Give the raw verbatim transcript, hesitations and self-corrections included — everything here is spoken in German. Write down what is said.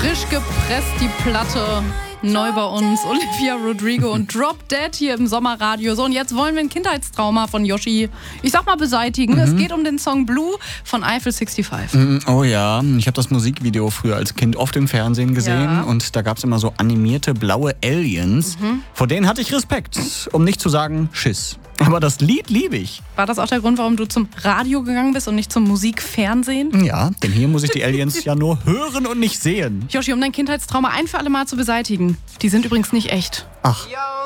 Frisch gepresst die Platte. Neu bei uns Olivia Rodrigo und Drop Dead hier im Sommerradio. So, und jetzt wollen wir ein Kindheitstrauma von Yoshi, ich sag mal, beseitigen. Mhm. Es geht um den Song Blue von Eiffel fünfundsechzig. Mhm, oh ja, ich habe das Musikvideo früher als Kind oft im Fernsehen gesehen. Ja. Und da gab es immer so animierte blaue Aliens. Mhm. Vor denen hatte ich Respekt, um nicht zu sagen Schiss. Aber das Lied liebe ich. War das auch der Grund, warum du zum Radio gegangen bist und nicht zum Musikfernsehen? Ja, denn hier muss ich die Aliens ja nur hören und nicht sehen. Yoshi, um dein Kindheitstrauma ein für alle Mal zu beseitigen. Die sind übrigens nicht echt. Ach.